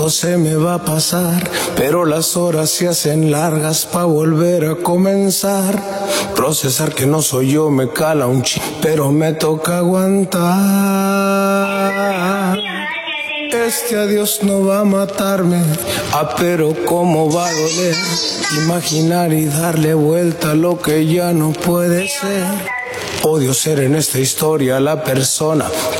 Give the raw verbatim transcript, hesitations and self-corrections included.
se me va a pasar, pero las horas se hacen largas pa' volver a comenzar. Procesar que no soy yo me cala un chi, pero me toca aguantar. Este adiós no va a matarme, ah, pero cómo va a doler. Imaginar y darle vuelta a lo que ya no puede ser. Odio ser en esta historia la persona